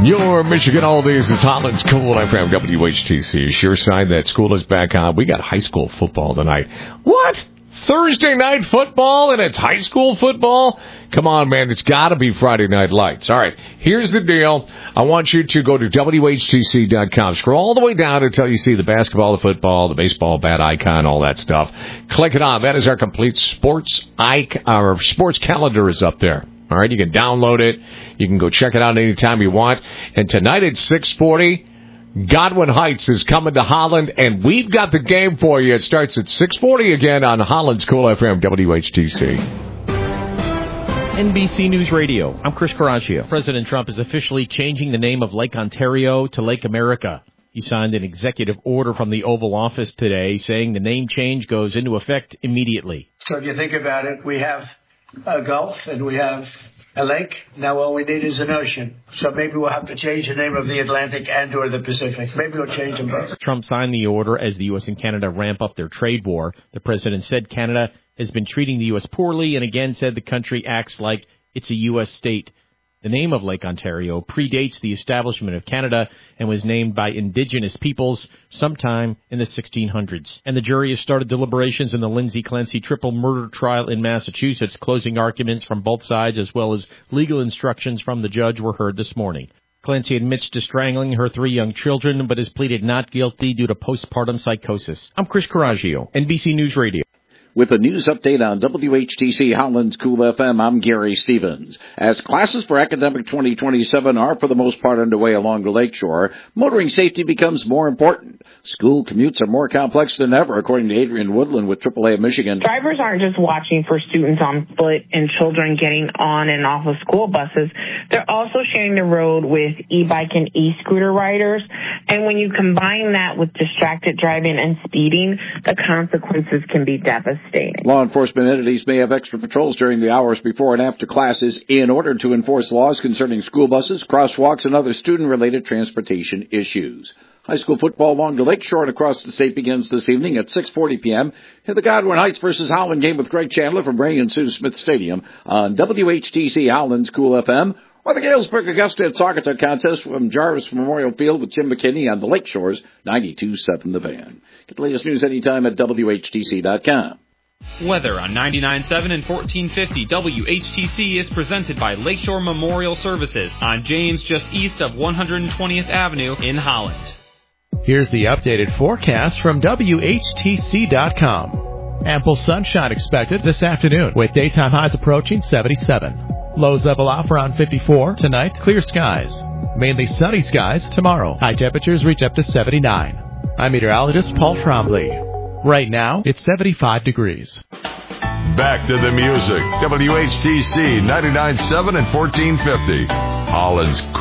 Your Michigan Oldies is Holland's Cool FM WHTC. Sure sign that school is back on. We got high school football tonight. What? Thursday night football and it's high school football? Come on, man. It's got to be Friday Night Lights. All right. Here's the deal. I want you to go to WHTC.com. Scroll all the way down until you see the basketball, the football, the baseball bat icon, all that stuff. Click it on. That is our complete sports our sports calendar is up there. All right, you can download it. You can go check it out anytime you want. And tonight at 6:40, Godwin Heights is coming to Holland, and we've got the game for you. It starts at 6:40 again on Holland's Cool FM WHTC. NBC News Radio. I'm Chris Caraccio. President Trump is officially changing the name of Lake Ontario to Lake America. He signed an executive order from the Oval Office today saying the name change goes into effect immediately. So if you think about it, we have a Gulf and we have a lake. Now all we need is an ocean. So maybe we'll have to change the name of the Atlantic and or the Pacific. Maybe we'll change them both. Trump signed the order as the U.S. and Canada ramp up their trade war. The president said Canada has been treating the U.S. poorly and again said the country acts like it's a U.S. state. The name of Lake Ontario predates the establishment of Canada and was named by indigenous peoples sometime in the 1600s. And the jury has started deliberations in the Lindsay Clancy triple murder trial in Massachusetts. Closing arguments from both sides as well as legal instructions from the judge were heard this morning. Clancy admits to strangling her 3 young children but has pleaded not guilty due to postpartum psychosis. I'm Chris Caraccio, NBC News Radio. With a news update on WHTC Holland's Cool FM, I'm Gary Stevens. As classes for academic 2027 are for the most part underway along the lakeshore, motoring safety becomes more important. School commutes are more complex than ever, according to Adrian Woodland with AAA of Michigan. Drivers aren't just watching for students on foot and children getting on and off of school buses. They're also sharing the road with e-bike and e-scooter riders. And when you combine that with distracted driving and speeding, the consequences can be devastating. Law enforcement entities may have extra patrols during the hours before and after classes in order to enforce laws concerning school buses, crosswalks, and other student-related transportation issues. High school football along the lakeshore and across the state begins this evening at 6:40 p.m. in the Godwin Heights versus Holland game with Greg Chandler from Ray and Sue Smith Stadium on WHTC Holland's Cool FM, or the Galesburg Augusta at Saugatuck contest from Jarvis Memorial Field with Jim McKinney on the Lakeshore's 92.7 The Van. Get the latest news anytime at WHTC.com. Weather on 99.7 and 1450 WHTC is presented by Lakeshore Memorial Services on James just east of 120th Avenue in Holland. Here's the updated forecast from WHTC.com. Ample sunshine expected this afternoon with daytime highs approaching 77. Lows level off around 54. Tonight, clear skies. Mainly sunny skies tomorrow. High temperatures reach up to 79. I'm meteorologist Paul Trombley. Right now, it's 75 degrees. Back to the music. WHTC 99.7 and 1450. Holland's Cool.